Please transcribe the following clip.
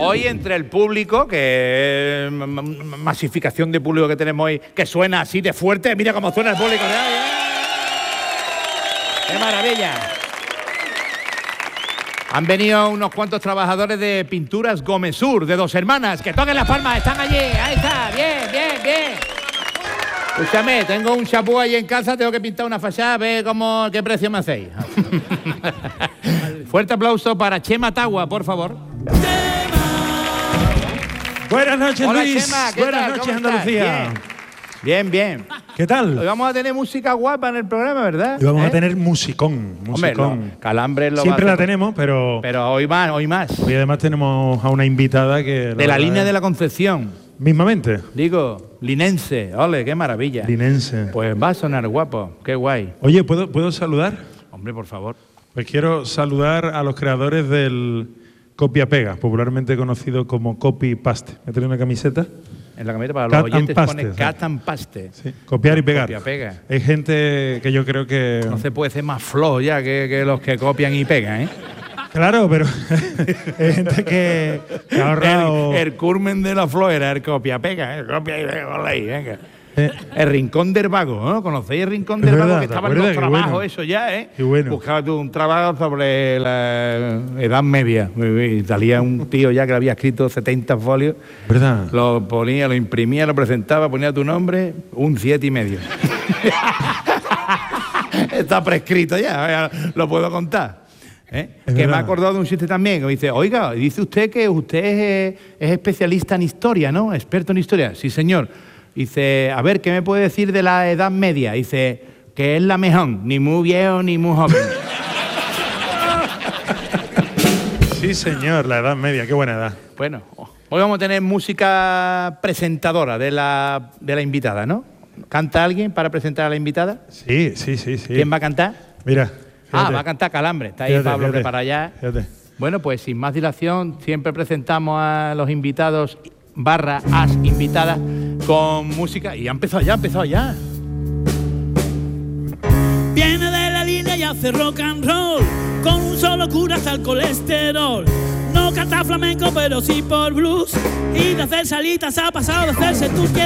hoy entre el público, que masificación de público que tenemos hoy, que suena así de fuerte. Mira cómo suena el público. ¡Qué maravilla! Han venido unos cuantos trabajadores de Pinturas Gómez Sur, de Dos Hermanas, que toquen las palmas, están allí. Ahí está, bien, bien, bien. Escúchame, tengo un chapú ahí en casa, tengo que pintar una fachada, ve qué precio me hacéis. Fuerte aplauso para Chema Tagua, por favor. Buenas noches, Hola, Luis. Chema, ¿qué Buenas tal? noches, ¿Cómo Andalucía. estás? Bien, bien. ¿Qué tal? Hoy vamos a tener música guapa en el programa, ¿verdad? Y vamos a tener musicón. Hombre, Calambre lo Siempre va a la hacer, tenemos, pero hoy más, hoy más. hoy además tenemos a una invitada que… De la línea de la Concepción. Mismamente. Digo, linense. Ole, qué maravilla. Linense. Pues va a sonar guapo. Qué guay. Oye, ¿puedo saludar? Hombre, por favor. Pues quiero saludar a los creadores del Copia-Pega, popularmente conocido como Copy-Paste. Me trae una camiseta. En la camiseta para Cut los oyentes and pone paste, cut and paste. Sí, copiar y pegar. Copia-pega. Es gente que yo creo que… No se puede ser más flojo ya que los que copian y pegan, ¿eh? Claro, pero es gente que ha ahorrado… El culmen de la flow era el copia-pega, ¿eh? Copia y pega, ole, venga. El Rincón del Vago, ¿no? ¿Conocéis el Rincón del Vago? verdad, Que estaban ¿te los acuerdas? Qué trabajos, bueno. eso ya, ¿eh? Qué bueno. Buscaba tú un trabajo sobre la Edad Media. Y salía un tío ya que había escrito 70 folios. ¿Verdad? Lo ponía, lo imprimía, lo presentaba, ponía tu nombre, un 7,5. Está prescrito ya, lo puedo contar. Que verdad. me ha acordado de un chiste también, que me dice, oiga, dice usted que usted es especialista en historia, ¿no? Experto en historia. Sí, señor. Dice, a ver, ¿qué me puede decir de la Edad Media? Dice, que es la mejor, ni muy viejo ni muy joven. Sí, señor, la Edad Media, qué buena edad. Bueno, hoy vamos a tener música presentadora de la invitada, ¿no? ¿Canta alguien para presentar a la invitada? Sí. ¿Quién va a cantar? Mira. Fíjate. Va a cantar Calambre. Está ahí Fíjate, Pablo fíjate. para allá. Fíjate. Bueno, pues sin más dilación, siempre presentamos a los invitados /as invitadas con música. Y ha empezado ya. Viene de la línea y hace rock and roll, con un solo cura hasta el colesterol. No canta flamenco, pero sí por blues. Y de hacer salitas ha pasado de hacerse tú.